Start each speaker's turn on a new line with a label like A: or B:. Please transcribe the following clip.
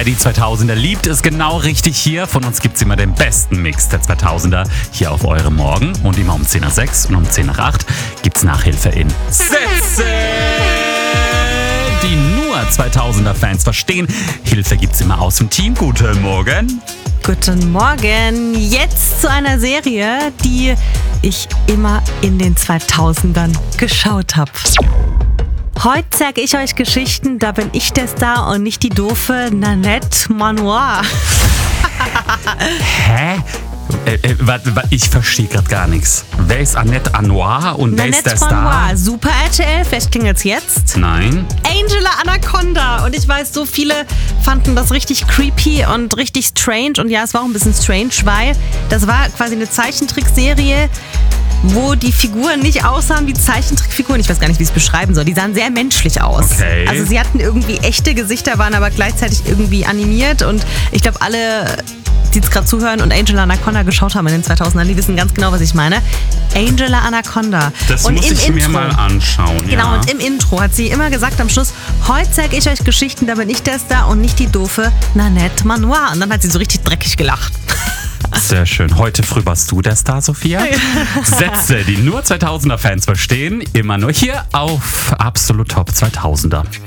A: Wer die 2000er liebt, ist genau richtig hier. Von uns gibt's immer den besten Mix der 2000er hier auf eurem Morgen. Und immer um 10:06 und um 10:08 gibt's Nachhilfe in Sätze, die nur 2000er-Fans verstehen. Hilfe gibt's immer aus dem Team. Guten Morgen.
B: Guten Morgen. Jetzt zu einer Serie, die ich immer in den 2000ern geschaut habe. Heute zeige ich euch Geschichten, da bin ich der Star und nicht die doofe Nanette Manoir.
A: Hä? Ich verstehe gerade gar nichts. Wer ist Annette Manoir und wer ist der
B: Nanette
A: Star?
B: Manoir, Super RTL, vielleicht klingelt's jetzt.
A: Nein.
B: Angela Anaconda. Und ich weiß, so viele fanden das richtig creepy und richtig strange. Und ja, es war auch ein bisschen strange, weil das war quasi eine Zeichentrickserie, wo die Figuren nicht aussahen wie Zeichentrickfiguren. Ich weiß gar nicht, wie ich es beschreiben soll. Die sahen sehr menschlich aus.
A: Okay.
B: Also sie hatten irgendwie echte Gesichter, waren aber gleichzeitig irgendwie animiert. Und ich glaube, alle, die jetzt gerade zuhören und Angela Anaconda geschaut haben in den 2000ern, die wissen ganz genau, was ich meine. Angela Anaconda.
A: Das
B: und
A: muss
B: im
A: ich mir mal anschauen.
B: Genau,
A: ja.
B: und im Intro hat sie immer gesagt am Schluss, heute zeige ich euch Geschichten, da bin ich der Star und nicht die doofe Nanette Manoir. Und dann hat sie so richtig dreckig gelacht.
A: Sehr schön. Heute früh warst du der Star, Sophia. Sätze, die nur 2000er-Fans verstehen, immer nur hier auf Absolut Top 2000er.